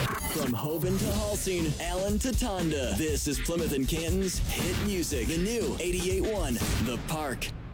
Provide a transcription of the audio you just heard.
From Hoban to Halsing, Allen to Tonda, this is Plymouth and Canton's Hit Music, the new 88.1 The Park.